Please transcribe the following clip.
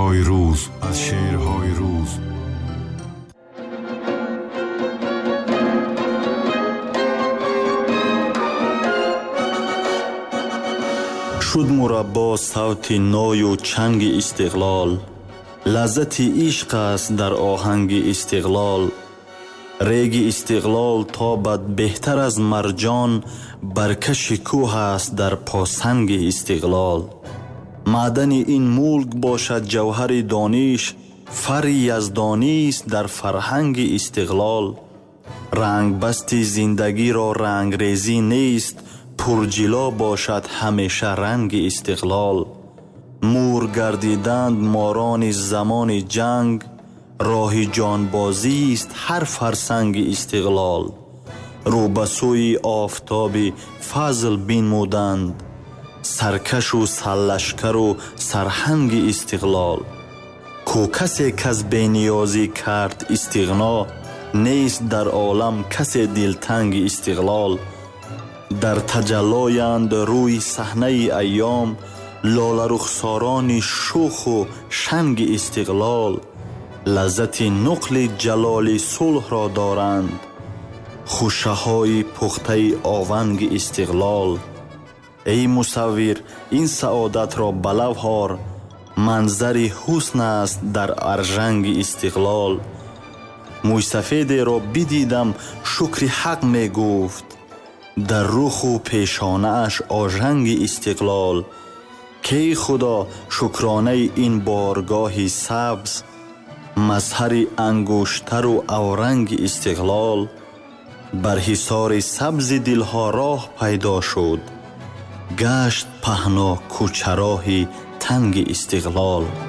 شعرهای روز شد مربا صوت نای و چنگ استقلال، لذت عشق است در آهنگ استقلال. ریگ استقلال تابد بهتر از مرجان، برکش کوه است در پاسنگ استقلال. معدن این ملک باشد جوهر دانش، فر یزدانی است در فرهنگ استقلال. رنگ بستی زندگی را رنگ ریزی نیست، پرجلا باشد همیشه رنگ استقلال. مور گردیدند ماران زمان جنگ، راه جانبازی است هر فرسنگ استقلال. رو به سوی آفتاب فضل بنمودند، سرکش و سرلشکر و سرهنگ استقلال. کو کسی کس بینیازی کرد استغنا، نیست در عالم کسی دلتنگ استقلال. در تجلایند روی صحنه ایام، لاله رخساران شوخ و شنگ استقلال. لذت نقل جلال صلح را دارند، خوشه های پخته آونگ استقلال. ای مصور این سعادت را به لب آر، منظر حسن است در ارژنگ استقلال. موی سفید را بدیدم شکر حق می گفت، در رخ و پیشانه اش آژنگ استقلال. کی خدا شکرانه این بارگاه سبز، مظهر انگشتر و اورنگ استقلال. بر حصار سبز دلها راه پیدا شد، گشت پهنا کوچه راه تنگ استقلال.